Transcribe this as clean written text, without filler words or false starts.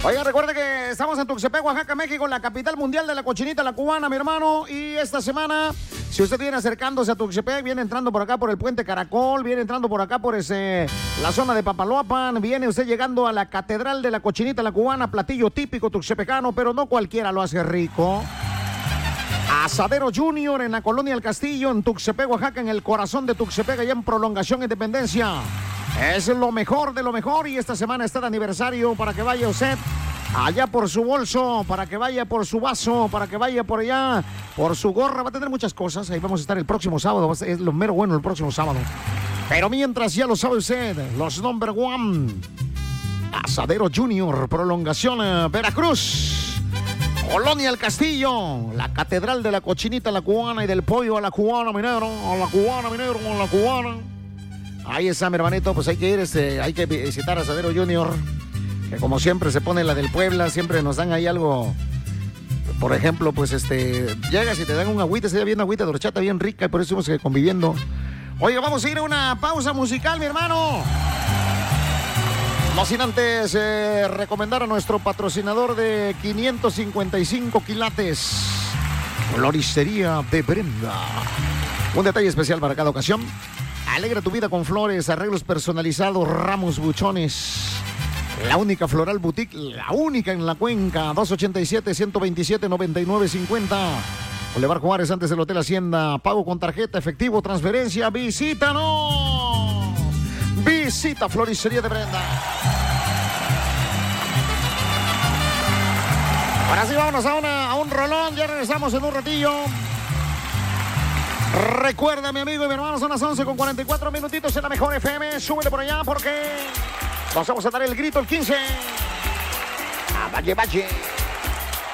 Oiga, recuerde que estamos en Tuxtepec, Oaxaca, México, la capital mundial de la cochinita, la cubana, mi hermano. Y esta semana, si usted viene acercándose a Tuxtepec, viene entrando por acá por el puente Caracol, viene entrando por acá por la zona de Papaloapan, viene usted llegando a la catedral de la cochinita, la cubana, platillo típico tuxtepecano, pero no cualquiera lo hace rico. Asadero Junior en la colonia El Castillo, en Tuxtepec, Oaxaca, en el corazón de Tuxtepec, allá en Prolongación Independencia. Es lo mejor de lo mejor y esta semana está de aniversario para que vaya usted allá por su bolso, para que vaya por su vaso, para que vaya por allá por su gorra. Va a tener muchas cosas. Ahí vamos a estar el próximo sábado. Es lo mero bueno el próximo sábado. Pero mientras ya lo sabe usted, los number one. Asadero Junior, Prolongación Veracruz. Colonia El Castillo, la catedral de la cochinita, la cubana y del pollo a la cubana, minero, a la cubana, minero, a la cubana. Ahí está, mi hermanito, pues hay que ir, hay que visitar a Asadero Junior, que como siempre se pone la del Puebla, siempre nos dan ahí algo. Por ejemplo, pues llegas y te dan un agüita, se da bien agüita de horchata bien rica, y por eso estamos conviviendo. Oye, vamos a ir a una pausa musical, mi hermano. No sin antes recomendar a nuestro patrocinador de 555 quilates, Floristería de Brenda. Un detalle especial para cada ocasión. Alegra tu vida con flores, arreglos personalizados, ramos, buchones. La única floral boutique, la única en la cuenca. 287-127-9950. Boulevard Juárez, antes del Hotel Hacienda. Pago con tarjeta, efectivo, transferencia. Visítanos. Visita Floristería de Brenda. Ahora sí, vámonos a un rolón. Ya regresamos en un ratillo. Recuerda, mi amigo y mi hermano, son las 11:44 minutitos en la mejor FM. Súbele por allá porque nos vamos a dar el grito el 15. A Valle Valle.